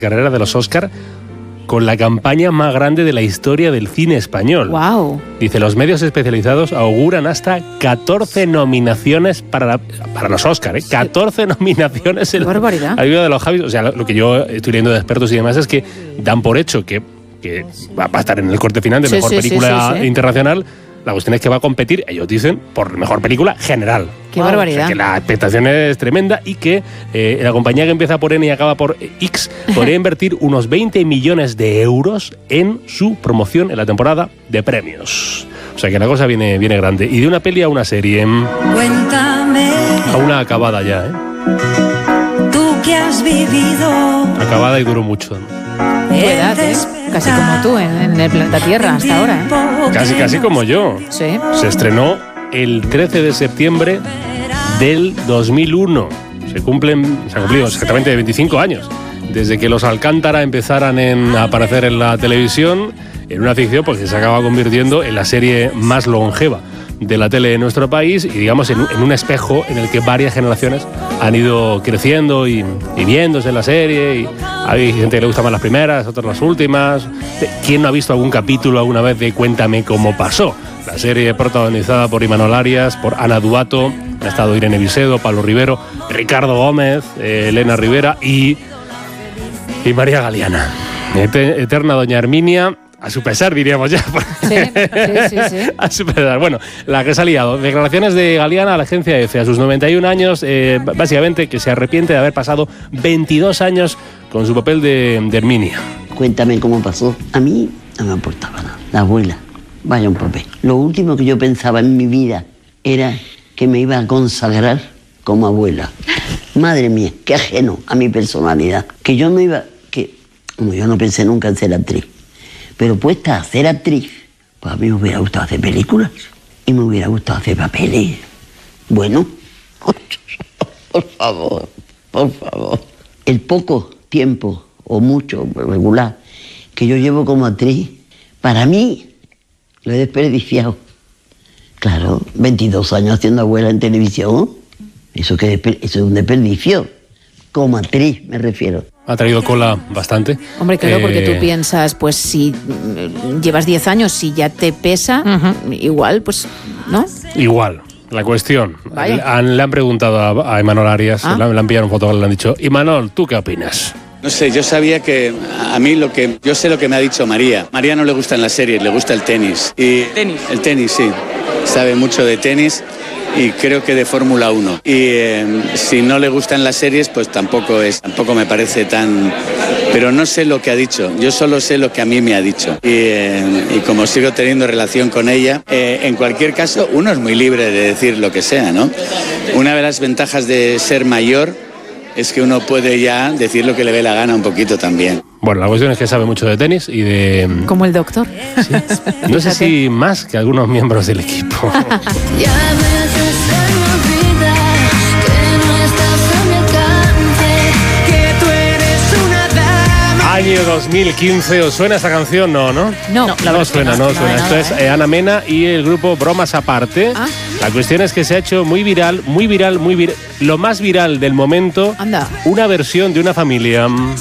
carrera de los Oscar con la campaña más grande de la historia del cine español. Wow. Dice, los medios especializados auguran hasta 14 nominaciones para los Oscar, ¿eh? 14 nominaciones en barbaridad. la vida de los Javis. O sea, lo que yo estoy leyendo de expertos y demás es que dan por hecho que va a estar en el corte final de mejor película internacional. La cuestión es que va a competir, ellos dicen, por mejor película general. ¡Qué barbaridad! O sea, que la expectación es tremenda y que la compañía que empieza por N y acaba por X podría invertir unos 20 millones de euros en su promoción en la temporada de premios. O sea que la cosa viene grande. Y de una peli a una serie. Cuéntame. A una acabada ya, ¿eh? Tú que has vivido. Acabada y duró mucho. Tu edad, ¿eh? Casi como tú en el planeta Tierra hasta ahora, ¿eh? Casi como yo. Sí. Se estrenó el 13 de septiembre del 2001. Se han cumplido exactamente 25 años desde que los Alcántara empezaran a aparecer en la televisión, en una ficción pues, que se acaba convirtiendo en la serie más longeva de la tele de nuestro país y digamos en un espejo en el que varias generaciones han ido creciendo y viéndose en la serie. Y hay gente que le gusta más las primeras, otras las últimas. ¿Quién no ha visto algún capítulo alguna vez de Cuéntame cómo pasó? La serie protagonizada por Imanol Arias, por Ana Duato, han estado Irene Visedo, Pablo Rivero, Ricardo Gómez, Elena Rivera y María Galeana. Eterna doña Herminia. A su pesar, diríamos ya. Sí. A su pesar. Bueno, la que se ha liado. Declaraciones de Galeana a la agencia EFE a sus 91 años, básicamente que se arrepiente de haber pasado 22 años con su papel de Herminia. Cuéntame cómo pasó. A mí no me aportaba nada. La abuela, vaya un papel. Lo último que yo pensaba en mi vida era que me iba a consagrar como abuela. Madre mía, qué ajeno a mi personalidad. Que yo no iba... Como yo no pensé nunca en ser actriz. Pero puesta a ser actriz, pues a mí me hubiera gustado hacer películas y me hubiera gustado hacer papeles. Bueno, por favor. El poco tiempo, o mucho, regular, que yo llevo como actriz, para mí lo he desperdiciado. Claro, 22 años haciendo abuela en televisión, eso es un desperdicio. Como actriz, me refiero. Ha traído cola bastante. Hombre, claro, porque tú piensas, pues si llevas 10 años, si ya te pesa, igual, pues, ¿no? Igual. La cuestión, le han preguntado a Imanol Arias, le han pillado un fotógrafo y le han dicho, Imanol, ¿tú qué opinas? No sé, yo sabía que a mí yo sé lo que me ha dicho María. María no le gustan las series, le gusta el tenis. ¿Tenis? El tenis, sí. Sabe mucho de tenis y creo que de Fórmula 1. Y si no le gustan las series, pues tampoco me parece tan... Pero no sé lo que ha dicho, yo solo sé lo que a mí me ha dicho. Y como sigo teniendo relación con ella, en cualquier caso, uno es muy libre de decir lo que sea, ¿no? Una de las ventajas de ser mayor es que uno puede ya decir lo que le dé la gana un poquito también. Bueno, la cuestión es que sabe mucho de tenis y de... Como el doctor. Sí. No sé si más que algunos miembros del equipo. Año 2015, ¿os suena esta canción? No. No suena. Esto es Ana Mena y el grupo Bromas Aparte. La cuestión es que se ha hecho muy viral. Lo más viral del momento. Anda. Una versión de Una Familia.